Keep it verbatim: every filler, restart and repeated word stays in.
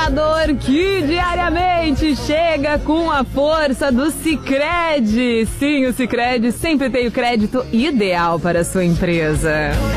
empreendedor que diariamente chega com a força do Sicredi. Sim, o Sicredi sempre tem o crédito ideal para a sua empresa.